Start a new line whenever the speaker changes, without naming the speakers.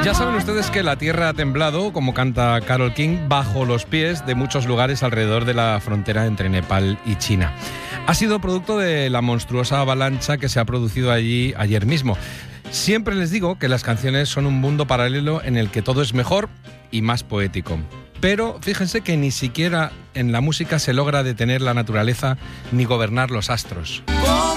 Ya saben ustedes que la tierra ha temblado, como canta Carole King, bajo los pies de muchos lugares alrededor de la frontera entre Nepal y China. Ha sido producto de la monstruosa avalancha que se ha producido allí ayer mismo. Siempre les digo que las canciones son un mundo paralelo en el que todo es mejor y más poético. Pero fíjense que ni siquiera en la música se logra detener la naturaleza ni gobernar los astros.